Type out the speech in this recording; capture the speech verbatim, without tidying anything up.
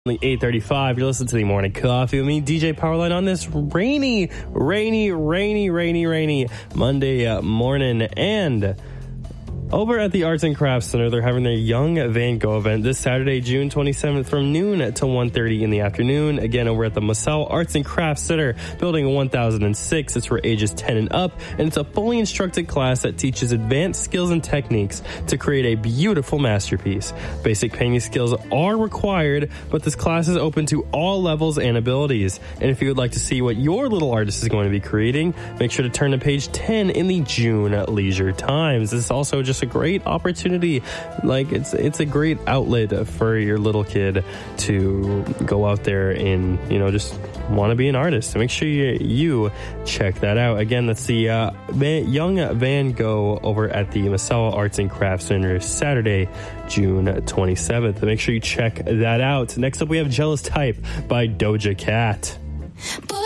eight thirty-five, you're listening to the Morning Coffee with me, D J Powerline, on this rainy, rainy, rainy, rainy, rainy Monday uh, morning. And over at the Arts and Crafts Center, they're having their Young Van Gogh event this Saturday, June twenty-seventh from noon to one thirty in the afternoon. Again, over at the Massawa Arts and Crafts Center, building one thousand six. It's for ages ten and up, and it's a fully instructed class that teaches advanced skills and techniques to create a beautiful masterpiece. Basic painting skills are required, but this class is open to all levels and abilities. And if you would like to see what your little artist is going to be creating, make sure to turn to page ten in the June Leisure Times. This is also just a great opportunity. Like, it's it's a great outlet for your little kid to go out there and, you know, just want to be an artist. So make sure you, you check that out. Again, that's the uh, Van, Young Van Gogh over at the Massawa Arts and Crafts Center, Saturday, June twenty-seventh. Make sure you check that out. Next up, we have Jealous Type by Doja Cat.